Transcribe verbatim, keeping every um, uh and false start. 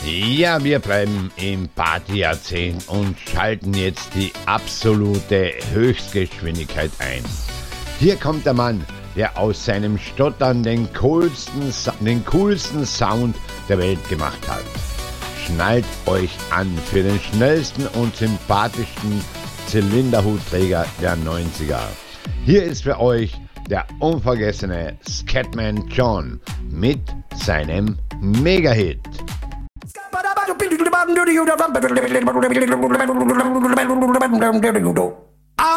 Ja, wir bleiben im Partyjahrzehnt und schalten jetzt die absolute Höchstgeschwindigkeit ein. Hier kommt der Mann, der aus seinem Stottern den coolsten, den coolsten Sound der Welt gemacht hat. Schnallt euch an für den schnellsten und sympathischsten Zylinderhutträger der neunziger. Hier ist für euch der unvergessene Scatman John mit seinem Mega-Hit. Do